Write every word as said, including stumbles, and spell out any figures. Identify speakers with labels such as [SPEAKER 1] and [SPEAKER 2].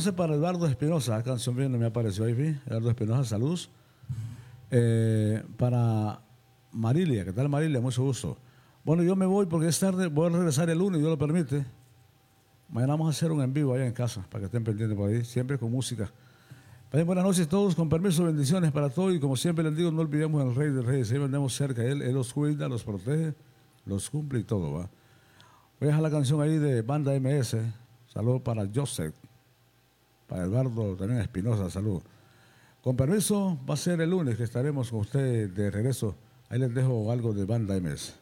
[SPEAKER 1] entonces para Eduardo Espinosa, la canción bien no me apareció ahí, ¿sí? Eduardo Espinosa, saludos. Eh, para Marilia, ¿qué tal Marilia? Mucho gusto. Bueno, yo me voy porque es tarde, voy a regresar el lunes, Dios lo permite. Mañana vamos a hacer un en vivo allá en casa, para que estén pendientes por ahí, siempre con música. Pasen buenas noches a todos, con permiso, bendiciones para todos y como siempre les digo, no olvidemos al Rey de Reyes, siempre andemos cerca de Él, Él los cuida, los protege, los cumple y todo, ¿va? Voy a dejar la canción ahí de Banda M S, saludos para Joseph, para Eduardo también Espinosa, saludos. Con permiso, va a ser el lunes que estaremos con ustedes de regreso, ahí les dejo algo de Banda M S.